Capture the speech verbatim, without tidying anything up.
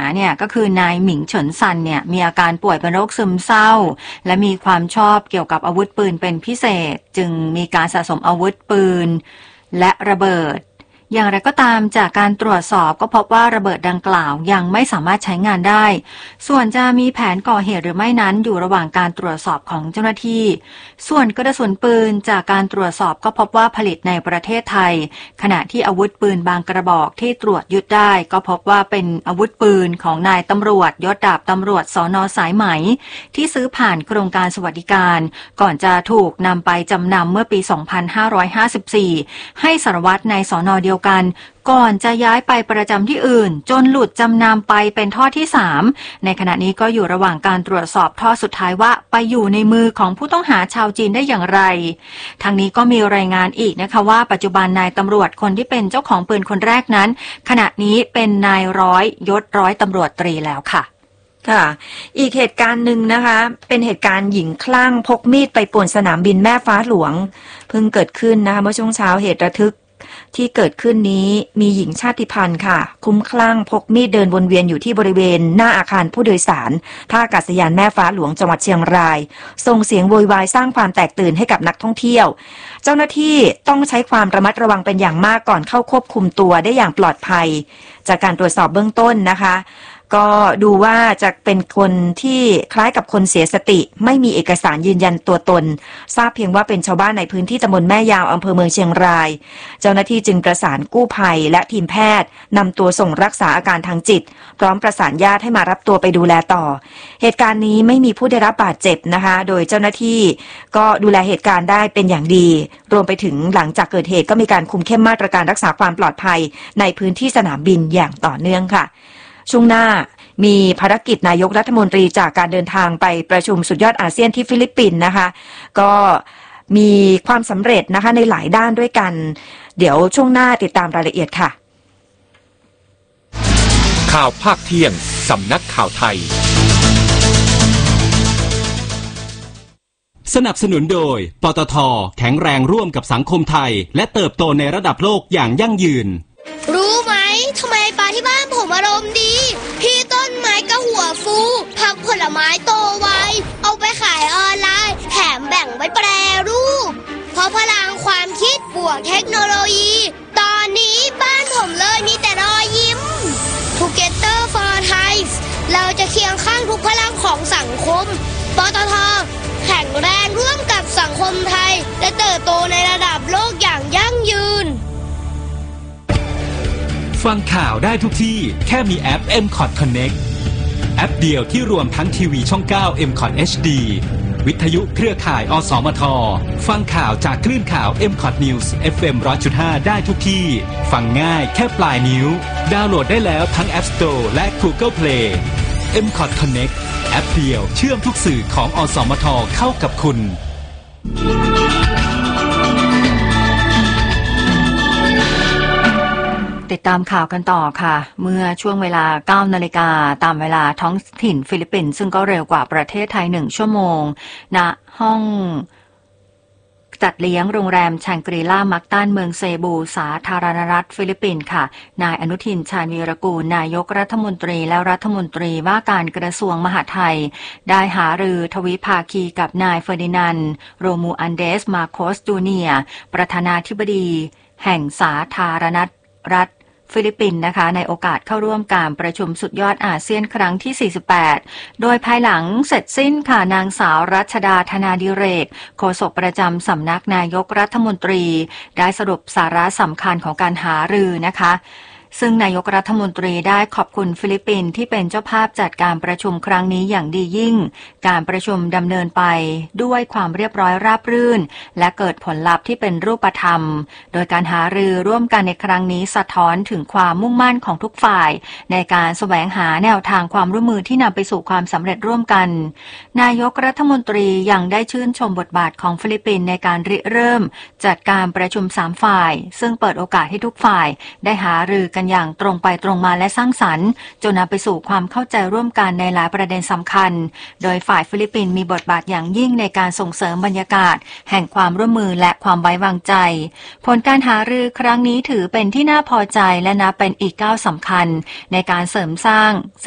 เนี่ยก็คือนายหมิงเฉินซันเนี่ยมีอาการป่วยเป็นโรคซึมเศร้าและมีความชอบเกี่ยวกับอาวุธปืนเป็นพิเศษจึงมีการสะสมอาวุธปืนและระเบิดอย่างไรก็ตามจากการตรวจสอบก็พบว่าระเบิดดังกล่าวยังไม่สามารถใช้งานได้ส่วนจะมีแผนก่อเหตุหรือไม่นั้นอยู่ระหว่างการตรวจสอบของเจ้าหน้าที่ส่วนกระสุนปืนจากการตรวจสอบก็พบว่าผลิตในประเทศไทยขณะที่อาวุธปืนบางกระบอกที่ตรวจยึดได้ก็พบว่าเป็นอาวุธปืนของนายตำรวจยศดาบตำรวจสน.สายไหมที่ซื้อผ่านโครงการสวัสดิการก่อนจะถูกนำไปจำนำเมื่อปีสองพันห้าร้อยห้าสิบสี่ให้สารวัตรในสน.เดียวกันก่อนจะย้ายไปประจำที่อื่นจนหลุดจำนำไปเป็นท่อที่สามในขณะนี้ก็อยู่ระหว่างการตรวจสอบท่อสุดท้ายว่าไปอยู่ในมือของผู้ต้องหาชาวจีนได้อย่างไรทางนี้ก็มีรายงานอีกนะคะว่าปัจจุบันนายตำรวจคนที่เป็นเจ้าของปืนคนแรกนั้นขณะนี้เป็นนายร้อยยศร้อยตำรวจตรีแล้วค่ะค่ะอีกเหตุการณ์หนึ่งนะคะเป็นเหตุการณ์หญิงคลั่งพกมีดไปป่วนสนามบินแม่ฟ้าหลวงเพิ่งเกิดขึ้นนะคะเมื่อช่วงเช้าเหตุระทึกที่เกิดขึ้นนี้มีหญิงชาติพันธุ์ค่ะคุ้มคลั่งพกมีดเดินวนเวียนอยู่ที่บริเวณหน้าอาคารผู้โดยสารท่าอากาศยานแม่ฟ้าหลวงจังหวัดเชียงรายส่งเสียงโวยวายสร้างความแตกตื่นให้กับนักท่องเที่ยวเจ้าหน้าที่ต้องใช้ความระมัดระวังเป็นอย่างมากก่อนเข้าควบคุมตัวได้อย่างปลอดภัยจากการตรวจสอบเบื้องต้นนะคะก็ดูว่าจะเป็นคนที่คล้ายกับคนเสียสติไม่มีเอกสารยืนยันตัวตนทราบเพียงว่าเป็นชาวบ้านในพื้นที่ตำบลแม่ยาวอำเภอเมืองเชียงรายเจ้าหน้าที่จึงประสานกู้ภัยและทีมแพทย์นำตัวส่งรักษาอาการทางจิตพร้อมประสานญาติให้มารับตัวไปดูแลต่อเหตุการณ์นี้ไม่มีผู้ได้รับบาดเจ็บนะคะโดยเจ้าหน้าที่ก็ดูแลเหตุการณ์ได้เป็นอย่างดีรวมไปถึงหลังจากเกิดเหตุก็มีการคุมเข้มมาตรการรักษาความปลอดภัยในพื้นที่สนามบินอย่างต่อเนื่องค่ะช่วงหน้ามีภารกิจนายกรัฐมนตรีจากการเดินทางไปประชุมสุดยอดอาเซียนที่ฟิลิปปินส์นะคะก็มีความสำเร็จนะคะในหลายด้านด้วยกันเดี๋ยวช่วงหน้าติดตามรายละเอียดค่ะข่าวภาคเที่ยงสำนักข่าวไทยสนับสนุนโดยปตท.แข็งแรงร่วมกับสังคมไทยและเติบโตในระดับโลกอย่างยั่งยืนรู้ไหมทำไมปลาที่บ้านผมอารมณ์ดีพี่ต้นไม้ก็หัวฟูผักผลไม้โตไวเอาไปขายออนไลน์แถมแบ่งไว้แปรรูปเพราะพลังความคิดบวกเทคโนโลยีตอนนี้บ้านผมเลยมีแต่รอยยิ้ม Together for Thai เราจะเคียงข้างทุกพลังของสังคมปตท.แข็งแรงร่วมกับสังคมไทยและเติบโตในระดับโลกอย่างยั่งยืนฟังข่าวได้ทุกที่แค่มีแอป เอ็ม คอท Connect แอปเดียวที่รวมทั้งทีวีช่อง เก้า เอ็ม คอท เอช ดี วิทยุเครือข่ายอสมทฟังข่าวจากคลื่นข่าว เอ็ม คอท News เอฟ เอ็ม หนึ่งร้อยจุดห้า ได้ทุกที่ฟังง่ายแค่ปลายนิ้วดาวน์โหลดได้แล้วทั้ง App Store และ Google Play เอ็ม คอท Connect แอปเดียวเชื่อมทุกสื่อของอสมทเข้ากับคุณติดตามข่าวกันต่อค่ะเมื่อช่วงเวลา เก้านาฬิกาตามเวลาท้องถิ่นฟิลิปปินส์ซึ่งก็เร็วกว่าประเทศไทยหนึ่งชั่วโมงณห้องจัดเลี้ยงโรงแรมชังกรีล่ามักตันเมืองเซบูสาธารณรัฐฟิลิปปินส์ค่ะนายอนุทินชาญวีรกูลนายกรัฐมนตรีและรัฐมนตรีว่าการกระทรวงมหาดไทยได้หารือทวิภาคีกับนายเฟอร์ดินานด์โรมูอันเดสมาโคสจูเนียร์ประธานาธิบดีแห่งสาธารณรัฐฟิลิปปินส์นะคะในโอกาสเข้าร่วมการประชุมสุดยอดอาเซียนครั้งที่สี่สิบแปดโดยภายหลังเสร็จสิ้นค่ะนางสาวรัชดาธนาดิเรกโฆษกประจำสำนักนายกรัฐมนตรีได้สรุปสาระสำคัญของการหารือนะคะซึ่งนายกรัฐมนตรีได้ขอบคุณฟิลิปปินส์ที่เป็นเจ้าภาพจัดการประชุมครั้งนี้อย่างดียิ่งการประชุมดำเนินไปด้วยความเรียบร้อยราบรื่นและเกิดผลลัพธ์ที่เป็นรูปธรรมโดยการหารือร่วมกันในครั้งนี้สะท้อนถึงความมุ่งมั่นของทุกฝ่ายในการแสวงหาแนวทางความร่วมมือที่นำไปสู่ความสำเร็จร่วมกันนายกรัฐมนตรียังได้ชื่นชมบทบาทของฟิลิปปินส์ในการริเริ่มจัดการประชุมสามฝ่ายซึ่งเปิดโอกาสให้ทุกฝ่ายได้หารือกันอย่างตรงไปตรงมาและสร้างสรรค์จนนำไปสู่ความเข้าใจร่วมกันในหลายประเด็นสำคัญโดยฝ่ายฟิลิปปินส์มีบทบาทอย่างยิ่งในการส่งเสริมบรรยากาศแห่งความร่วมมือและความไว้วางใจผลการหารือครั้งนี้ถือเป็นที่น่าพอใจและนับเป็นอีกก้าวสำคัญในการเสริมสร้าง